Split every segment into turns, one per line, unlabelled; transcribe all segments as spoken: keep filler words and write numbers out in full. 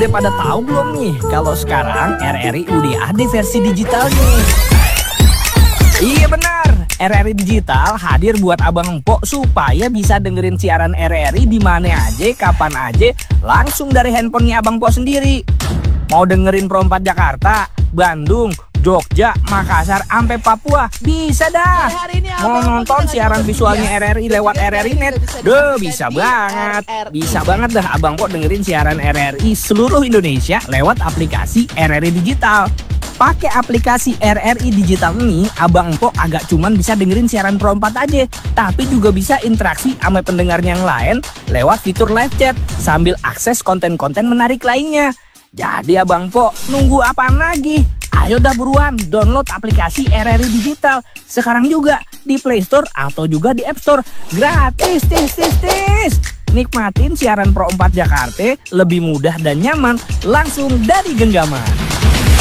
udah pada tahu belum nih kalau sekarang R R I udah ada versi digitalnya? Iya benar, R R I Digital hadir buat abang empok supaya bisa dengerin siaran R R I di mana aja, kapan aja, langsung dari handphonenya abang empok sendiri. Mau dengerin Pro empat Jakarta, Bandung, Jogja, Makassar, sampai Papua, bisa dah. Mau nonton siaran visualnya R R I lewat R R I Net, duh bisa banget. Bisa banget dah abang empok dengerin siaran R R I seluruh Indonesia lewat aplikasi R R I Digital. Pakai aplikasi R R I Digital ini, abang empok agak cuman bisa dengerin siaran Pro empat aja, tapi juga bisa interaksi sama pendengar yang lain lewat fitur live chat sambil akses konten-konten menarik lainnya. Jadi abang empok nunggu apaan lagi? Ayo dah buruan download aplikasi R R I Digital sekarang juga di Play Store atau juga di App Store. Gratis, tis, tis, tis. Nikmatin siaran Pro empat Jakarta lebih mudah dan nyaman langsung dari genggaman.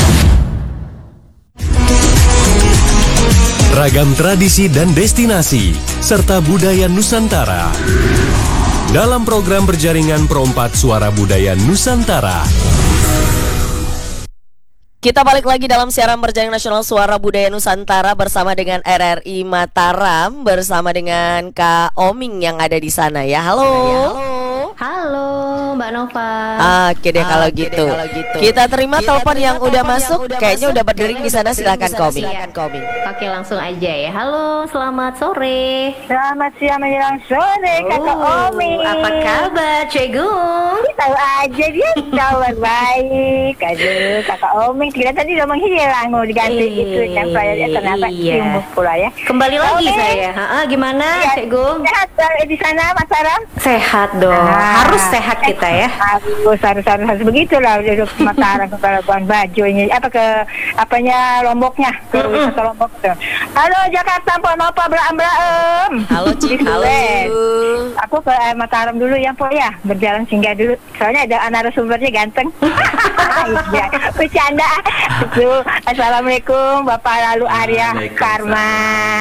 Ragam tradisi dan destinasi, serta budaya Nusantara. Dalam program berjaringan Pro empat Suara Budaya Nusantara.
Kita balik lagi dalam siaran berjaringan nasional Suara Budaya Nusantara bersama dengan R R I Mataram, bersama dengan Kak Oming yang ada di sana ya. Halo. Ya, halo.
Halo Mbak Nova.
Oke deh kalau gitu. gitu. Kita terima telepon yang udah masuk. Yang udah Kayaknya masuk, udah berdering di sana. Silakan Koming.
Oke langsung aja ya. Halo, selamat sore.
Selamat siang menjelang sore, oh, Kakak Oming.
Apa kabar, Cegung?
Tahu aja dia kabar baik. Aduh, Kakak Oming kira tadi udah menghilang, mau diganti e, itu kan saya ternyata
iya.
pula ya.
Kembali lagi
Oming.
saya. Ha, gimana, ya, Cegung?
Sehat di sana, Mas Saram?
Sehat dong. Nah, harus sehat kita ya.
Harus harus harus, harus begitulah duduk Mataram ke Labuan Bajo ini apa ke apanya Lomboknya ke mm -mm. Lombok tuh. Halo Jakarta, Mpok Nova beraem-beraem.
Halo Cik. Halo.
Aku ke eh, Mataram dulu ya Mpok ya, berjalan singgah dulu. Soalnya ada narasumbernya ganteng. Iya, bercanda. Itu. Assalamualaikum Bapak Lalu Arya Karma.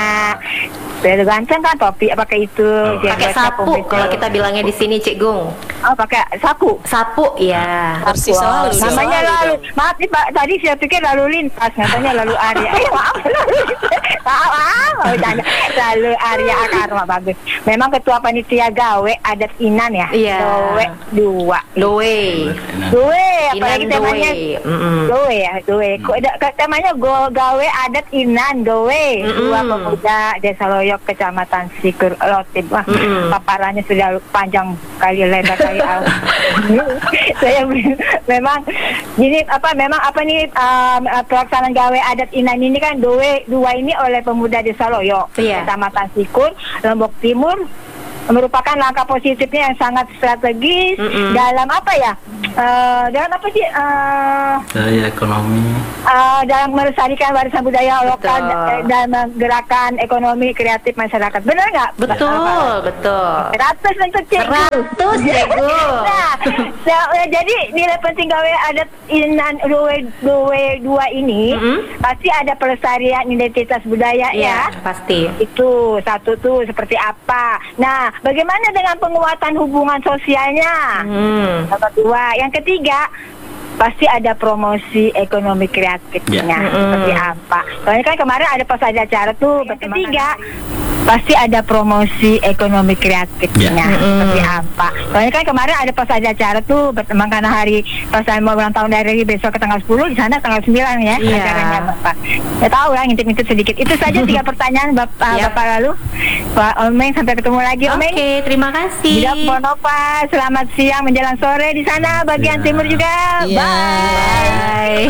Beda ganteng kan topi pakai itu
oh. Pakai sapu kalau kita bilangnya di sini Cik Gung.
Oh pakai sapu.
Sapu ya.
Persis selalu.
Namanya lalu. Maaf nih Pak, tadi saya pikir lalu lintas, katanya lalu Arya. Eh maaf. Maaf, maaf. Tanya. Lalu Arya Karma bagus. Memang ketua panitia gawe adat Inan ya.
Iya.
Dowe dua.
Dowe.
Dowe apalagi temanya. Dowe ya, Dowe. Temanya go gawe adat Inan Dowe. Dua pemuda Desa Loyok Kecamatan Sikur Lotib. Wah, mm-hmm. paparannya sudah panjang kali lebar kali awal. Saya memang gini apa memang apa nih um, pelaksanaan gawe adat Inan ini kan Dowe dua ini oleh pemuda Desa Loyok yeah. Kecamatan Sikur Lombok Timur merupakan langkah positifnya yang sangat strategis mm-hmm. dalam apa ya uh, dalam apa sih uh,
daya ekonomi
uh, dalam melestarikan warisan budaya lokal da- dan menggerakkan ekonomi kreatif masyarakat. Benar nggak?
Betul, uh, betul.
Ratus untuk cikgu.
Ratus cikgu.
Nah, so, uh, jadi nilai penting gawe adat Inan Dowe Dowe dua ini mm-hmm. pasti ada pelestarian identitas budaya ya.
ya. Pasti.
Itu satu tuh seperti apa. Nah, bagaimana dengan penguatan hubungan sosialnya? Hmm. Yang kedua, yang ketiga pasti ada promosi ekonomi kreatifnya yeah. seperti apa? Soalnya kan kemarin ada pas ada acara tuh. Yang ketiga pasti ada promosi ekonomi kreatifnya yeah. seperti apa? Soalnya kan kemarin ada pas ada acara tuh berteman karena hari pas saya mau ulang tahun dari besok ke tanggal sepuluh, di sana tanggal sembilan ya yeah. acaranya Bapak. Ya tahu lah ngintip-ngintip sedikit. Itu saja tiga pertanyaan Bapak, yep. Bapak lalu. Pak Omeng, sampai ketemu lagi Omeng.
Oke, okay, terima kasih.
Tidak Nova, selamat siang menjelang sore di sana bagian yeah. timur juga. Yeah. Bye.
Bye.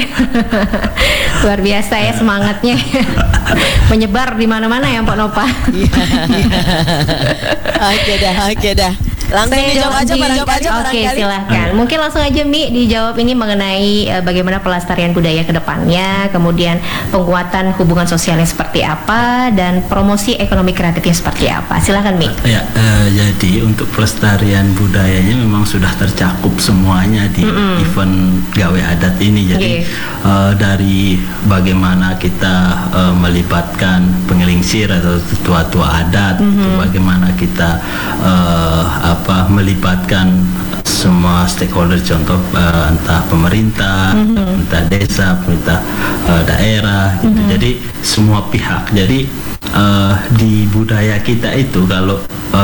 Luar biasa ya semangatnya. Menyebar di mana-mana ya Pak Nova.
Oke dah, oke dah. Langsung
Saya
dijawab aja barangkali.
Oke, silahkan. Mungkin langsung aja Mi dijawab ini mengenai uh, bagaimana pelestarian budaya ke depannya, kemudian penguatan hubungan sosialnya seperti apa, dan promosi ekonomi kreatifnya seperti apa. Silahkan Mi.
Ya, uh, jadi untuk pelestarian budayanya memang sudah tercakup semuanya di mm-hmm. event gawe adat ini. Jadi okay. uh, dari bagaimana kita uh, melibatkan pengelingsir atau tua-tua adat, mm-hmm. itu bagaimana kita uh, apa melibatkan semua stakeholder, contoh uh, entah pemerintah, mm-hmm. pemerintah desa, pemerintah uh, daerah, gitu. Mm-hmm. Jadi semua pihak. Jadi uh, di budaya kita itu kalau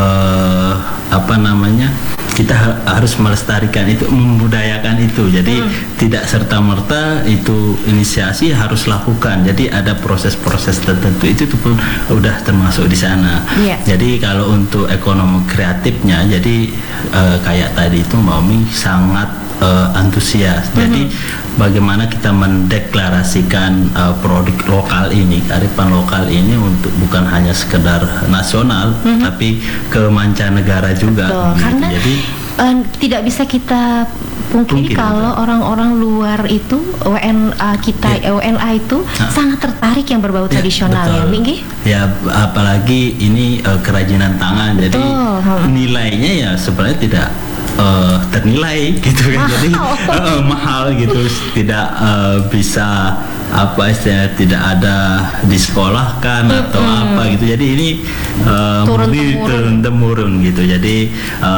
uh, apa namanya kita ha- harus melestarikan itu, membudayakan itu. Jadi hmm. tidak serta-merta itu inisiasi harus lakukan. Jadi ada proses-proses tertentu itu tuh pun udah termasuk di sana. Yeah. Jadi kalau untuk ekonomi kreatifnya, jadi uh, kayak tadi itu Mbak Omi sangat uh, antusias. Mm-hmm. Jadi bagaimana kita mendeklarasikan uh, produk lokal ini, kearifan lokal ini untuk bukan hanya sekedar nasional, mm-hmm. tapi ke mancanegara juga.
Betul, gitu. Karena jadi uh, tidak bisa kita pungkiri kalau betul. orang-orang luar itu W N A kita, ya. W N A itu nah. sangat tertarik yang berbau ya, tradisional betul. ya, Minggi?
Ya, apalagi ini uh, kerajinan tangan. Betul. Jadi hmm. nilainya ya sebenarnya tidak Uh, ternilai gitu kan, jadi uh, mahal gitu, tidak uh, bisa apa istilahnya, tidak ada disekolahkan mm-hmm. atau apa gitu. Jadi ini uh, turun temurun. temurun gitu. Jadi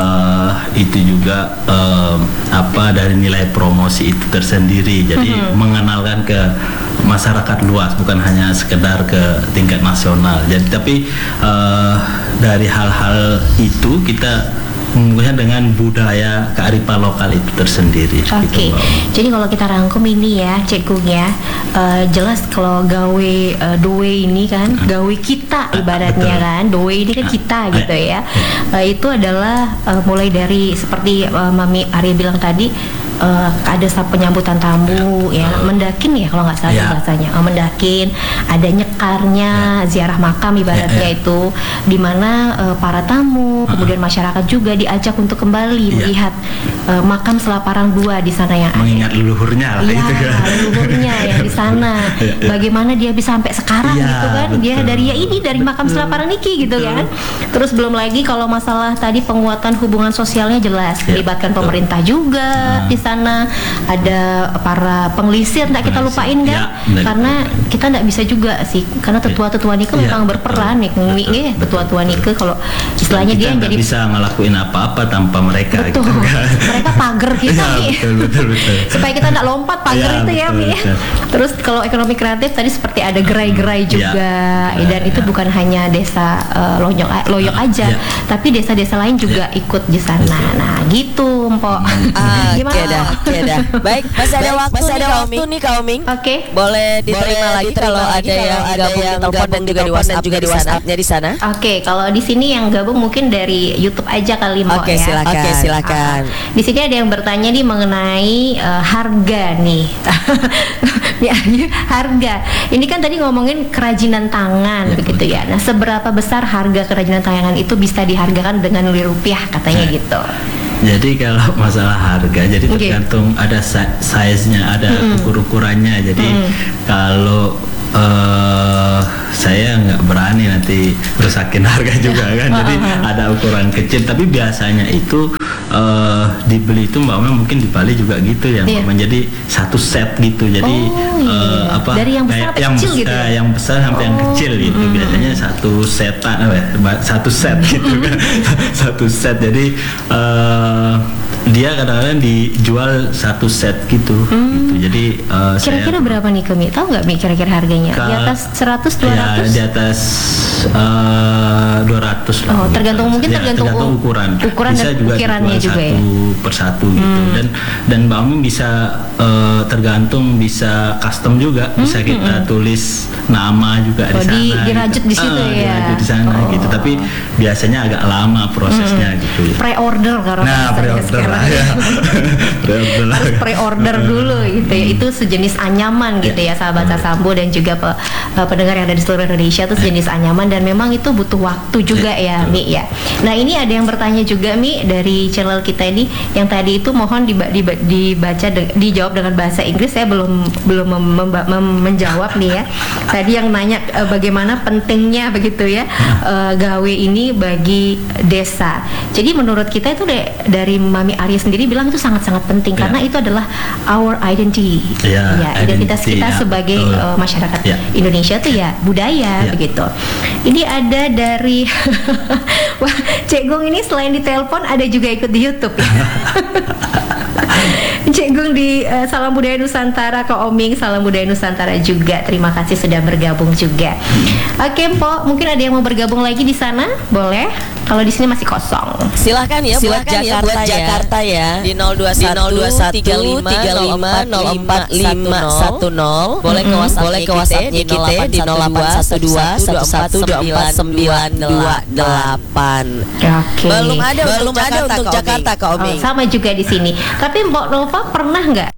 uh, itu juga uh, apa dari nilai promosi itu tersendiri. Jadi mm-hmm. mengenalkan ke masyarakat luas, bukan hanya sekedar ke tingkat nasional. Jadi tapi uh, dari hal-hal itu kita mengukuhnya dengan budaya kearifan lokal itu tersendiri.
Oke, okay. gitu, jadi kalau kita rangkum ini ya, Cek Gung ya, uh, jelas kalau gawe uh, doe ini kan, gawe kita ibaratnya uh, kan, doe ini kan kita uh, gitu ya. Uh, itu adalah uh, mulai dari seperti uh, Mami Arya bilang tadi. Uh, ada penyambutan tamu ya, ya mendakin ya kalau nggak salah ya. bahasanya, uh, mendakin, ada nyekarnya, ya. ziarah makam ibaratnya ya, ya. itu, dimana uh, para tamu, uh-huh. kemudian masyarakat juga diajak untuk kembali ya. melihat uh, makam Selaparang dua di sana yang
mengingat ada. leluhurnya lah
ya,
itu kan.
leluhurnya yang di sana, ya, ya. bagaimana dia bisa sampai sekarang ya, gitu kan, betul. dia dari ya ini dari betul. makam Selaparang Niki gitu betul. kan. Terus belum lagi kalau masalah tadi penguatan hubungan sosialnya jelas, ya, melibatkan betul. pemerintah juga uh. di sana, ada para penglisir, tidak kita lupain kan, ya, karena kita tidak bisa juga sih, karena tetua-tetua Nike ya, memang berperan nih, nih tetua-tetua Nike kalau istilahnya
kita
dia jadi
bisa ngelakuin apa-apa tanpa mereka.
Betul.
Gitu kan.
Mereka pagar kita ya, nih, betul, betul, betul. supaya kita tidak lompat pagar ya, itu ya, Mi. Terus kalau ekonomi kreatif tadi seperti ada gerai-gerai juga, ya, dan ya, itu ya. bukan hanya desa uh, Loyok, Loyok aja, ya. tapi desa-desa lain juga ya. ikut di sana. Nah, gitu, Mpok.
Ah, gimana? Okay, dah, okay, dah. Baik, masih ada Baik, waktu, masih ada nih, waktu nih Kak Oming. Oke. Okay. Boleh diterima Boleh lagi kalau ada yang gabung di telepon dan juga di WhatsApp juga di WhatsApp-nya di sana. Oke,
okay, kalau di sini yang gabung mungkin dari YouTube aja kali, Mpok
okay,
ya.
Silakan. Oke, okay, silakan.
Uh, di sini ada yang bertanya nih mengenai uh, harga nih. Harga. Ini kan tadi ngomongin kerajinan tangan ya, begitu ya. Nah, seberapa besar harga kerajinan tangan itu bisa dihargakan dengan nilai rupiah katanya nah. gitu.
Jadi kalau masalah harga, jadi okay. tergantung ada size-nya, ada mm-hmm. ukur-ukurannya. Jadi mm-hmm. kalau uh, saya nggak berani nanti rusakin harga juga kan. Jadi ada ukuran kecil, tapi biasanya itu uh, dibeli itu Mbak Oma mungkin di Bali juga gitu ya, yeah. menjadi satu set gitu. Jadi
oh, iya. uh, apa
dari yang besar sampai
yang kecil
besar,
gitu ya?
yang besar sampai oh. yang kecil gitu. Mm. Biasanya satu setan, eh, satu set gitu kan, satu set. Jadi uh, dia kadang-kadang dijual satu set gitu. Mm. gitu. Jadi uh,
kira-kira
saya,
berapa nih Kemi? Tahu nggak Mi kira-kira harganya? Di atas seratus dua ratus?
Ya, di atas uh, dua ratus lah.
Oh, tergantung gitu. mungkin ya, tergantung,
tergantung ukuran.
Ukuran
bisa
dan
juga
ukirannya juga
satu
ya.
persatu
hmm.
gitu. Dan dan Mbak Umi bisa uh, tergantung bisa custom juga, hmm. bisa kita hmm. tulis nama juga
oh,
di sana.
Di, dirajut
gitu.
di situ
uh,
ya.
Dirajut di sana
oh.
gitu. Tapi biasanya agak lama prosesnya hmm. gitu.
Pre-order kalau
nah, pre-order lah ya. pre-order lah.
Pre-order dulu gitu ya. Itu sejenis anyaman gitu ya, sahabat Sasambo dan juga pe, pendengar yang ada di seluruh Indonesia, itu sejenis anyaman dan memang itu butuh waktu juga ya, Mi ya. Nah, ini ada yang bertanya juga Mi dari channel kita ini yang tadi itu mohon diba, diba, dibaca de, dijawab dengan bahasa Inggris. Saya belum belum mem, mem, mem, menjawab nih ya. Tadi yang nanya e, bagaimana pentingnya begitu ya e, gawe ini bagi desa. Jadi menurut kita itu de, dari Mami Arya sendiri bilang itu sangat-sangat penting yeah. karena itu adalah our identity.
Yeah,
ya, identitas
identity,
kita
ya,
sebagai uh, masyarakat yeah. Indonesia tuh ya budaya yeah. begitu. Ini ada dari wah, Cek Gung ini selain di telepon ada juga ikut di YouTube ya. Cek Gung bergabung di uh, Salam Budaya Nusantara, Kak Oming. Salam Budaya Nusantara juga. Terima kasih sudah bergabung juga. Oke, Mpok, mungkin ada yang mau bergabung lagi di sana? Boleh. Kalau di sini masih kosong.
Silahkan ya, Silahkan buat, ya, Jakarta buat Jakarta ya. ya. Di nol dua satu tiga lima nol empat lima satu nol. Boleh ke WhatsApp boleh ke WhatsApp kita di nol delapan satu dua satu satu dua empat sembilan dua delapan.
Oke.
Belum ada belum ada untuk Jakarta, Kak Oming.
Oh, sama juga di sini. Tapi Mbak Nova pernah nggak